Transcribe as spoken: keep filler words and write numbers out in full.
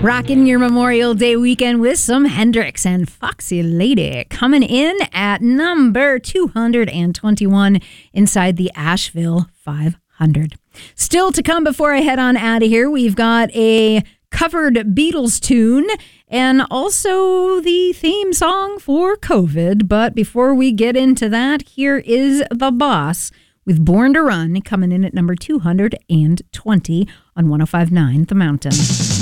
Rocking your Memorial Day weekend with some Hendrix and Foxy Lady, coming in at number two hundred twenty-one inside the Asheville five hundred. Still to come before I head on out of here, we've got a covered Beatles tune and also the theme song for COVID. But before we get into that, here is The Boss with Born to Run, coming in at number two hundred twenty on one oh five point nine The Mountain.